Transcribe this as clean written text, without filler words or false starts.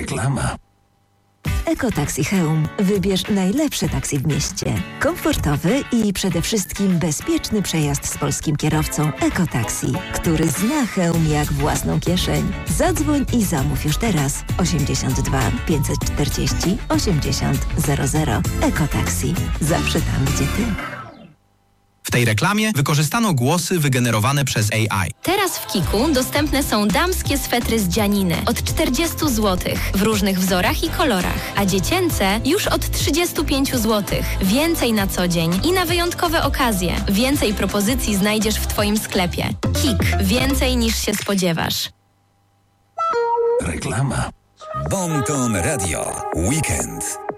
Reklama. Ekotaxi Chełm. Wybierz najlepsze taksi w mieście. Komfortowy i przede wszystkim bezpieczny przejazd z polskim kierowcą Ekotaxi, który zna Chełm jak własną kieszeń. Zadzwoń i zamów już teraz. 82 540 80 00. Ekotaxi. Zawsze tam, gdzie ty. W tej reklamie wykorzystano głosy wygenerowane przez AI. Teraz w Kiku dostępne są damskie swetry z dzianiny od 40 zł w różnych wzorach i kolorach, a dziecięce już od 35 zł. Więcej na co dzień i na wyjątkowe okazje. Więcej propozycji znajdziesz w Twoim sklepie. Kik. Więcej niż się spodziewasz. Reklama. Bon Ton Radio. Weekend.